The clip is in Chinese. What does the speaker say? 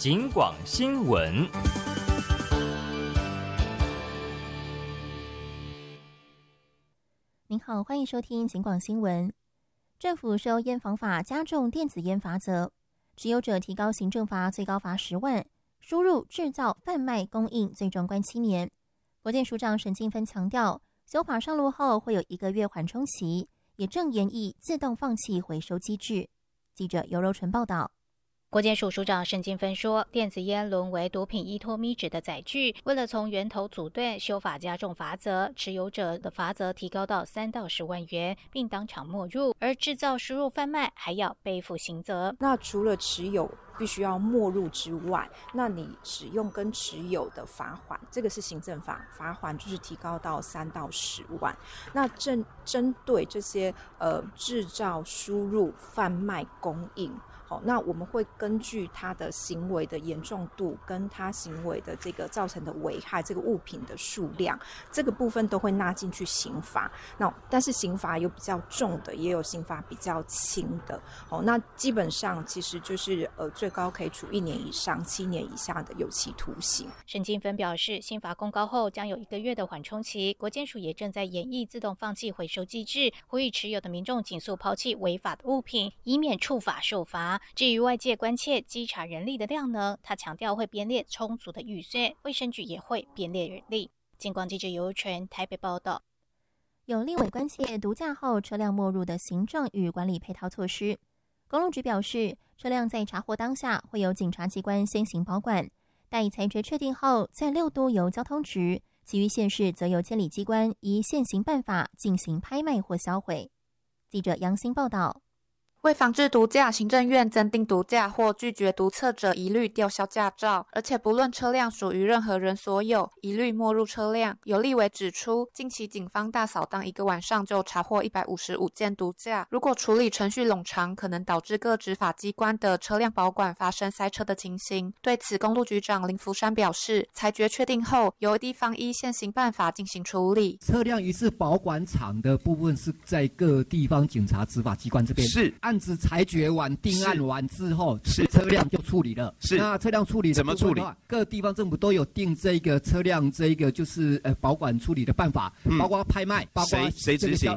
警广新闻。 您好，欢迎收听警广新闻。政府收烟防法加重电子烟罚则，持有者提高行政罚最高罚10万，输入、制造、贩卖、供应最终关7年。国健署长沈进芬强调，修法上路后会有1个月缓冲期，也正研议自动放弃回收机制。记者尤柔纯报道。 国健署署长沈进芬说，电子烟沦为毒品依托咪纸的载具，为了从源头阻断，修法加重罚则，持有者的罚则提高到3到10万元，并当场没入，而制造、输入、贩卖还要背负刑责。 那除了持有必须要没入之外，那你使用跟持有的罚款，这个是行政法，罚款就是提高到3到10万。那针对这些制造、输入、贩卖、供应。好，那我们会根据他的行为的严重度跟他行为的这个造成的危害，这个物品的数量，这个部分都会纳进去刑罚。那但是刑罚有比较重的，也有刑罚比较轻的。好，那基本上其实就是最高可以处1年以上7年以下的有期徒刑。 沈进芬表示，新法公告后将有1个月的缓冲期，国健署也正在研议自动放弃回收机制，呼吁持有的民众尽速抛弃违法的物品，以免触法受罚。至于外界关切稽查人力的量能，他强调会编列充足的预算，卫生局也会编列人力。警广记者尤纯台北报道。 有立委关切毒驾后车辆没入的行政与管理配套措施。公路局表示，车辆在查获当下会由检察机关先行保管，待裁决确定后，在6都由交通局，其余县市则由监理机关依现行办法进行拍卖或销毁。记者杨欣报道。 为防治毒驾，行政院增订毒驾或拒绝毒测者一律吊销驾照，而且不论车辆属于任何人所有，一律没入车辆。有立委指出，近期警方大扫荡1个晚上就查获155件毒驾，如果处理程序冗长，可能导致各执法机关的车辆保管发生塞车的情形。对此，公路局长林福山表示，裁决确定后，由地方依现行办法进行处理。 车辆一次保管场的部分是在各地方警察执法机关这边，是案子裁决完、定案完之后，是车辆就处理了。是那车辆处理的部分的话，怎么处理？各地方政府都有定这个车辆这一个就是保管处理的办法，包括拍卖，包括谁执行。